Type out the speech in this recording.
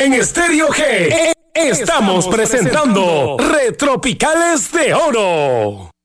En Estéreo G estamos presentando Retropicales de Oro.